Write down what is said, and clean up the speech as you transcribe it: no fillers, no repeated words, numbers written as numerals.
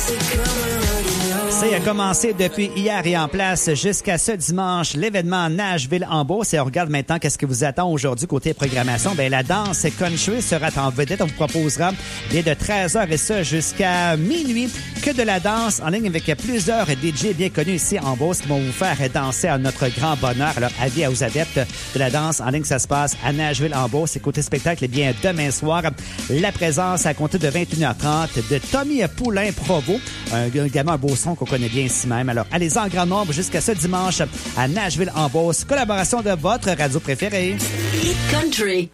Ça a commencé depuis hier et en place jusqu'à ce dimanche, l'événement Nashville en Beauce. Et on regarde maintenant qu'est-ce qui vous attend aujourd'hui côté programmation. Ben la danse country sera en vedette. On vous proposera dès de 13h et ça jusqu'à minuit que de la danse en ligne avec plusieurs DJ bien connus ici en Beauce qui vont vous faire danser à notre grand bonheur. Alors, avis aux adeptes de la danse en ligne, ça se passe à Nashville en Beauce. Et côté spectacle, eh bien, demain soir, la présence à compter de 21h30 de Tommy Poulain Provo, également un beau son qu'on connaît bien ici même. Alors, allez-y en grand nombre jusqu'à ce dimanche à Nashville en Beauce. Collaboration de votre radio préférée. Hit Country.